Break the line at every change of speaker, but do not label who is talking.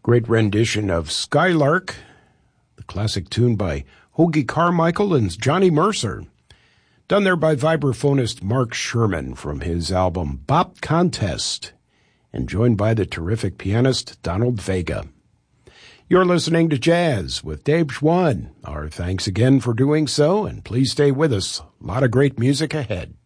Great rendition of Skylark, the classic tune by Hoagy Carmichael and Johnny Mercer. Done there by vibraphonist Mark Sherman from his album Bop Contest, and joined by the terrific pianist Donald Vega. You're listening to Jazz with Dave Schwann. Our thanks again for doing so, and please stay with us. A lot of great music ahead.